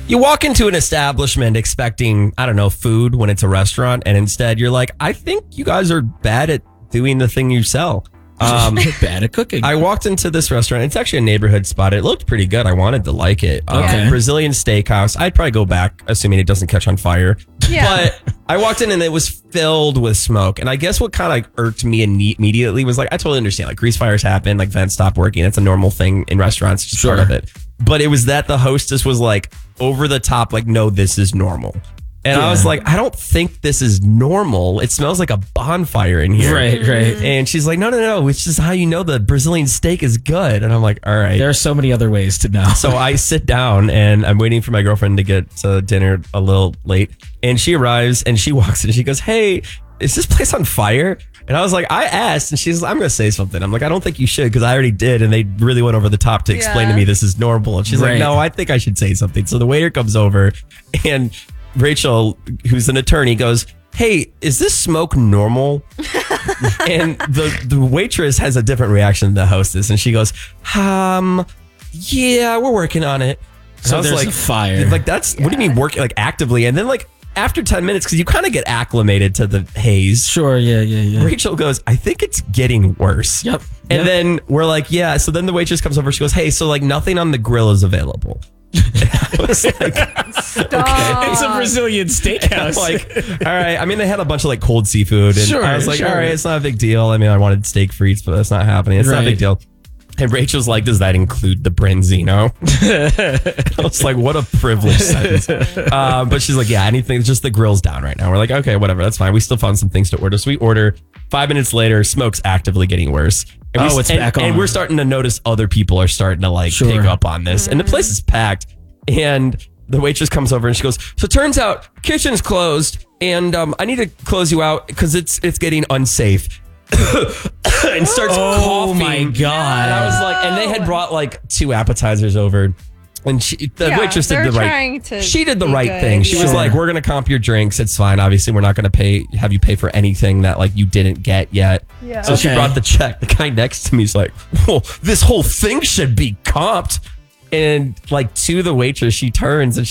You walk into an establishment expecting, I don't know, food when it's a restaurant, and instead you're like, I think you guys are bad at doing the thing you sell. Bad at cooking. I walked into this restaurant. It's actually a neighborhood spot. It looked pretty good. I wanted to like it. Okay. Brazilian steakhouse. I'd probably go back, assuming it doesn't catch on fire. Yeah. But I walked in and it was filled with smoke. And I guess what kind of irked me immediately was like, I totally understand. Like grease fires happen, like vents stop working. That's a normal thing in restaurants. It's just part of it. But it was that the hostess was like over the top, like, no, this is normal. And I was like, I don't think this is normal. It smells like a bonfire in here. Right. And she's like, no. It's just how you know the Brazilian steak is good. And I'm like, all right. There are so many other ways to know. So I sit down and I'm waiting for my girlfriend to get to dinner a little late. And she arrives and she walks in and she goes, hey, is this place on fire? And I was like, I asked, and she's like, I'm going to say something. I'm like, I don't think you should, because I already did. And they really went over the top to explain to me this is normal. And she's like, no, I think I should say something. So the waiter comes over and Rachel, who's an attorney, goes, hey, is this smoke normal? And the waitress has a different reaction than the hostess. And she goes, yeah, we're working on it. So I was there's like, a fire. Like, that's, what do you mean working, like actively? And then like after 10 minutes, because you kind of get acclimated to the haze. Sure, yeah. Rachel goes, I think it's getting worse. Yep. And then we're like, yeah. So then the waitress comes over. She goes, hey, so like nothing on the grill is available. I was like, Stop. It's a Brazilian steakhouse. like, all right. I mean, they had a bunch of like cold seafood. And I was like, all right, it's not a big deal. I mean, I wanted steak frites, but that's not happening. It's not a big deal. And Rachel's like, does that include the branzino? I was like, what a privileged sentence. But she's like, yeah, anything, just the grill's down right now. We're like, okay, whatever, that's fine. We still found some things to order. So we order. 5 minutes later, smoke's actively getting worse. And it's back on. And we're starting to notice other people are starting to like pick up on this. And the place is packed. And the waitress comes over and she goes, so it turns out kitchen's closed and I need to close you out because it's getting unsafe. And starts coughing. Oh my God. And I was like, and they had brought like 2 appetizers over. And the waitress did the right. She did the right thing. She was like, "We're gonna comp your drinks. It's fine. Obviously, we're not gonna have you pay for anything that like you didn't get yet." Yeah. So she brought the check. The guy next to me is like, "Well, this whole thing should be comped." And like to the waitress, she turns and